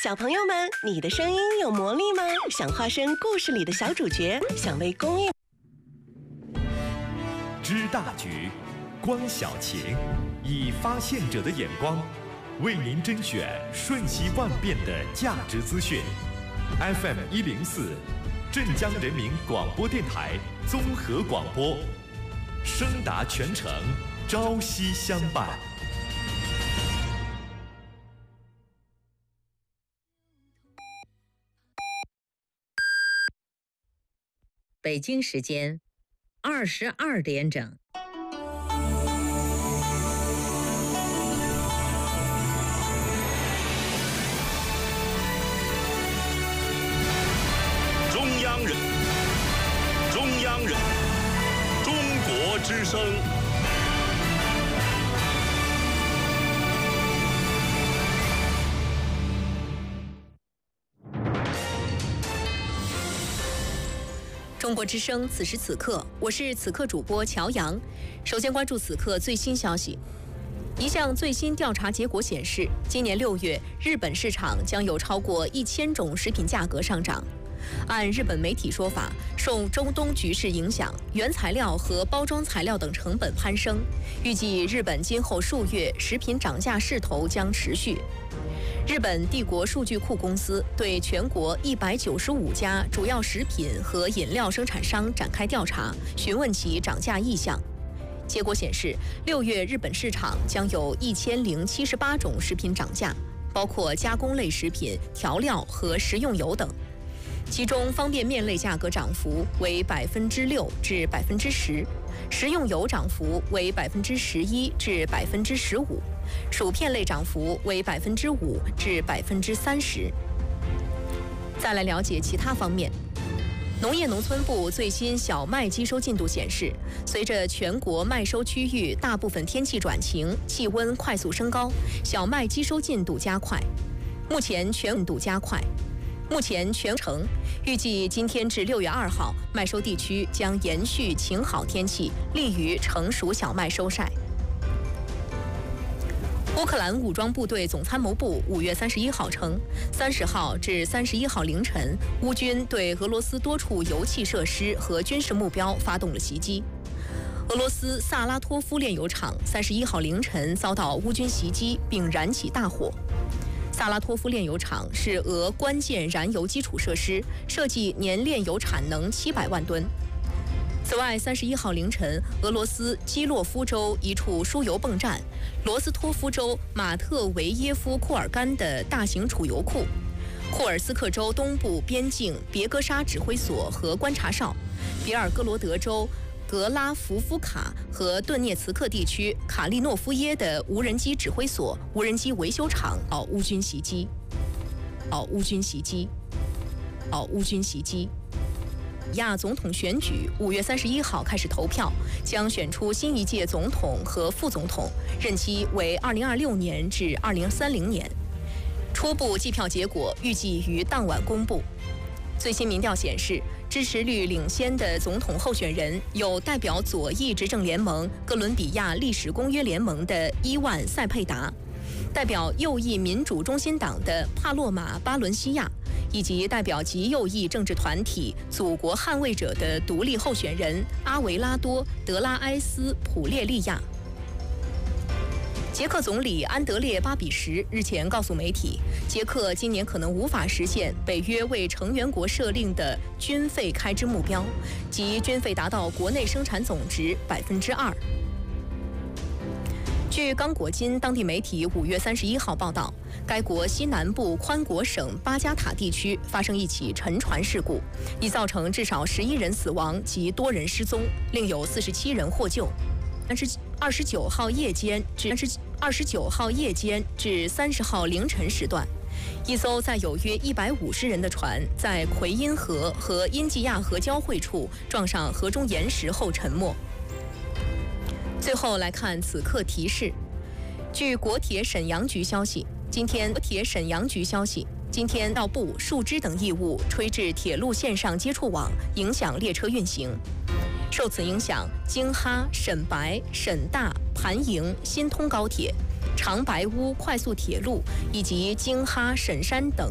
小朋友们，你的声音有魔力吗？想化身故事里的小主角，想为公益知大局，观小情，以发现者的眼光，为您甄选瞬息万变的价值资讯。FM 104，镇江人民广播电台综合广播，声达全城，朝夕相伴。 北京时间22点整。 中央人，中国之声。 中国之声，此时此刻，我是此刻主播乔阳。首先关注此刻最新消息。一项最新调查结果显示，今年6月，日本市场将有超过1000种食品价格上涨。按日本媒体说法，受中东局势影响，原材料和包装材料等成本攀升，预计日本今后数月食品涨价势头将持续。日本帝国数据库公司对全国195家主要食品和饮料生产商展开调查，询问其涨价意向。结果显示，6月日本市场将有1078种食品涨价，包括加工类食品、调料和食用油等。其中，方便面类价格涨幅为6%至10%，食用油涨幅为11%至15%，薯片类涨幅为5%至30%。再来了解其他方面。农业农村部最新小麦机收进度显示，随着全国麦收区域大部分天气转晴，气温快速升高，小麦机收进度加快。目前全城预计今天至6月2号，麦收地区将延续晴好天气，利于成熟小麦收晒。乌克兰武装部队总参谋部5月31号称，30号至31号凌晨，乌军对俄罗斯多处油气设施和军事目标发动了袭击。俄罗斯萨拉托夫炼油厂31号凌晨遭到乌军袭击，并燃起大火。萨拉托夫炼油厂是俄关键燃油基础设施，设计年炼油产能700万吨。此外，31号凌晨，俄罗斯基洛夫州一处输油泵站、罗斯托夫州马特维耶夫库尔干的大型储油库、库尔斯克州东部边境别格沙指挥所和观察哨、别尔哥罗德州格拉夫夫卡和顿涅茨克地区卡利诺夫耶的无人机指挥所、无人机维修厂遭乌军袭击。亚总统选举5月31号开始投票，将选出新一届总统和副总统，任期为2026年至2030年。初步计票结果预计于当晚公布。最新民调显示，支持率领先的总统候选人有代表左翼执政联盟哥伦比亚历史公约联盟的伊万·塞佩达，代表右翼民主中心党的帕洛马·巴伦西亚，以及代表极右翼政治团体祖国捍卫者的独立候选人阿维拉多·德拉埃斯普列利亚。捷克总理安德烈·巴比什日前告诉媒体，捷克今年可能无法实现北约为成员国设定的军费开支目标，即军费达到国内生产总值2%。据刚果金当地媒体5月31号报道，该国西南部宽果省巴加塔地区发生一起沉船事故，已造成至少11人死亡及多人失踪，另有47人获救。29号夜间至30号凌晨时段，一艘载有约150人的船在奎因河和因济亚河交汇处撞上河中岩石后沉没。最后来看此刻提示。据国铁沈阳局消息，今天道部、树枝等异物吹至铁路线上接触网，影响列车运行。受此影响，京哈、沈白、沈大、盘营、新通高铁、长白屋快速铁路以及京哈、沈山等